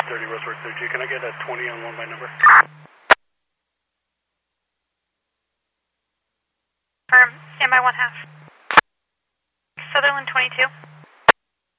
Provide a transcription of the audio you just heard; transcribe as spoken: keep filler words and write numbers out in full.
thirty Roseburg thirty-two. Can I get a twenty on one by number? Firm, stand by one half. Sutherland twenty-two.